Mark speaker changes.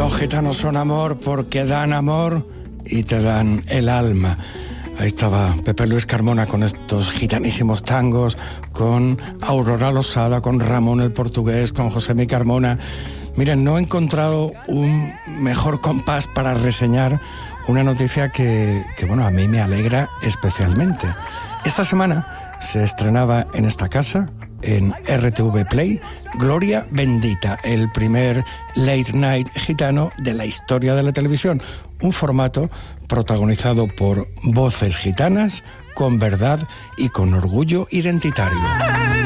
Speaker 1: Los gitanos son amor porque dan amor y te dan el alma. Ahí estaba Pepe Luis Carmona con estos gitanísimos tangos, con Aurora Losada, con Ramón el Portugués, con Josemi Carmona. Miren, no he encontrado un mejor compás para reseñar una noticia que bueno, a mí me alegra especialmente. Esta semana se estrenaba en esta casa, en RTV Play, Gloria Bendita, el primer late night gitano de la historia de la televisión. Un formato protagonizado por voces gitanas, con verdad y con orgullo identitario.